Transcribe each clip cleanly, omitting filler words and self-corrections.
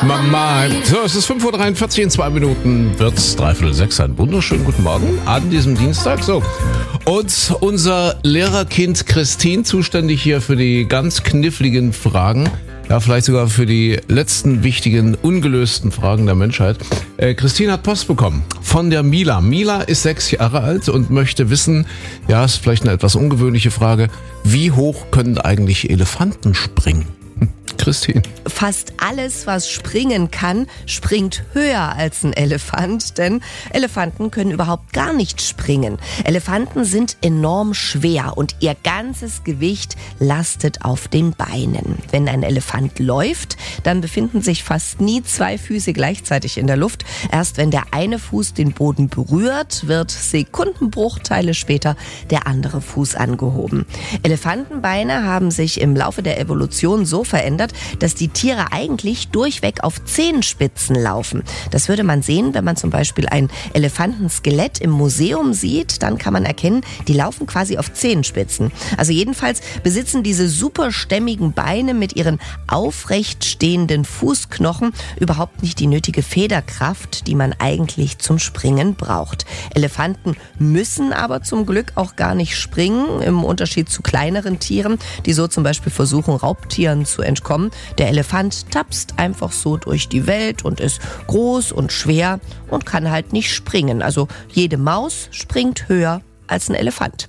Mama. So, es ist 5.43 Uhr, in 2 Minuten wird's 5:45. Einen wunderschönen guten Morgen an diesem Dienstag. So, und unser Lehrerkind Christine, zuständig hier für die ganz kniffligen Fragen. Ja, vielleicht sogar für die letzten wichtigen, ungelösten Fragen der Menschheit. Christine hat Post bekommen von der Mila. Mila ist 6 Jahre alt und möchte wissen, ja, ist vielleicht eine etwas ungewöhnliche Frage, wie hoch können eigentlich Elefanten springen? Christine. Fast alles, was springen kann, springt höher als ein Elefant, denn Elefanten können überhaupt gar nicht springen. Elefanten sind enorm schwer und ihr ganzes Gewicht lastet auf den Beinen. Wenn ein Elefant läuft, dann befinden sich fast nie 2 Füße gleichzeitig in der Luft. Erst wenn der eine Fuß den Boden berührt, wird Sekundenbruchteile später der andere Fuß angehoben. Elefantenbeine haben sich im Laufe der Evolution so verändert, dass die Tiere eigentlich durchweg auf Zehenspitzen laufen. Das würde man sehen, wenn man zum Beispiel ein Elefantenskelett im Museum sieht, dann kann man erkennen, die laufen quasi auf Zehenspitzen. Also jedenfalls besitzen diese superstämmigen Beine mit ihren aufrecht stehenden Fußknochen überhaupt nicht die nötige Federkraft, die man eigentlich zum Springen braucht. Elefanten müssen aber zum Glück auch gar nicht springen, im Unterschied zu kleineren Tieren, die so zum Beispiel versuchen, Raubtieren zu entkommen. Der Elefant tapst einfach so durch die Welt und ist groß und schwer und kann halt nicht springen. Also jede Maus springt höher als ein Elefant.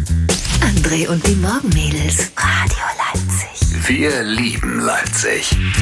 André und die Morgenmädels. Radio Leipzig. Wir lieben Leipzig.